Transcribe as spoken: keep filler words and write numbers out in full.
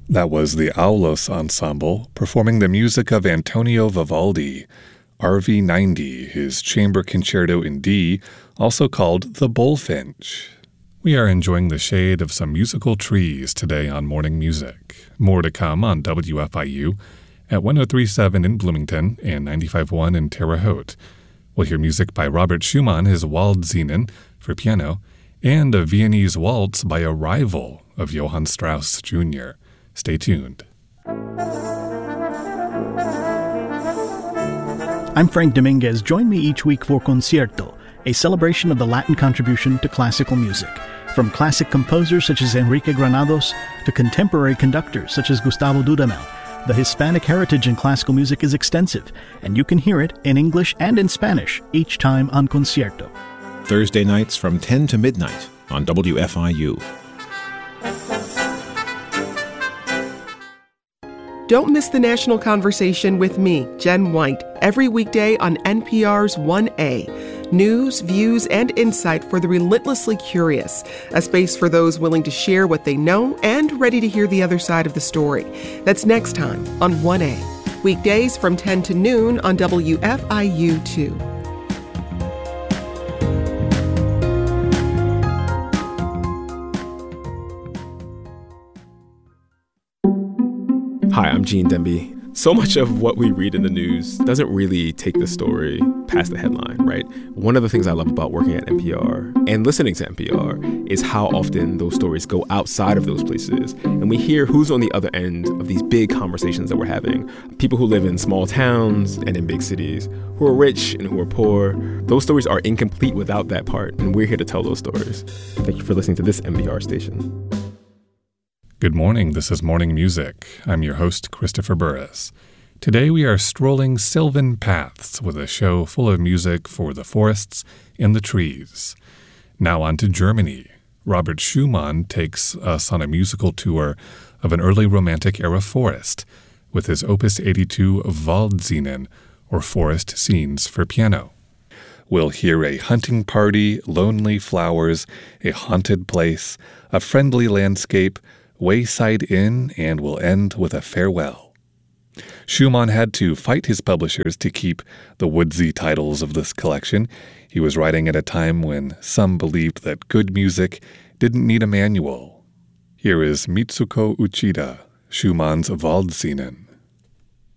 That was the Aulos Ensemble performing the music of Antonio Vivaldi, R V ninety, his chamber concerto in D, also called the Bullfinch. We are enjoying the shade of some musical trees today on Morning Music. More to come on W F I U at one oh three point seven in Bloomington and ninety-five point one in Terre Haute. We'll hear music by Robert Schumann, his Waldsingen for piano, and a Viennese waltz by a rival of Johann Strauss Junior Stay tuned. I'm Frank Dominguez. Join me each week for Concierto, a celebration of the Latin contribution to classical music. From classic composers such as Enrique Granados to contemporary conductors such as Gustavo Dudamel, the Hispanic heritage in classical music is extensive, and you can hear it in English and in Spanish each time on Concierto. Thursday nights from ten to midnight on W F I U. Don't miss the national conversation with me, Jen White, every weekday on N P R's one A. News, views, and insight for the relentlessly curious. A space for those willing to share what they know and ready to hear the other side of the story. That's next time on one A. Weekdays from ten to noon on W F I U two. Hi, I'm Gene Demby. So much of what we read in the news doesn't really take the story past the headline, right? One of the things I love about working at N P R and listening to N P R is how often those stories go outside of those places, and we hear who's on the other end of these big conversations that we're having. People who live in small towns and in big cities, who are rich and who are poor. Those stories are incomplete without that part, and we're here to tell those stories. Thank you for listening to this N P R station. Good morning, this is Morning Music. I'm your host, Christopher Burris. Today we are strolling sylvan paths with a show full of music for the forests and the trees. Now on to Germany. Robert Schumann takes us on a musical tour of an early Romantic-era forest with his Opus eighty-two Waldsingen, or Forest Scenes for piano. We'll hear a hunting party, lonely flowers, a haunted place, a friendly landscape, Wayside Inn, and will end with a farewell. Schumann had to fight his publishers to keep the woodsy titles of this collection. He was writing at a time when some believed that good music didn't need a manual. Here is Mitsuko Uchida, Schumann's Waldsingen.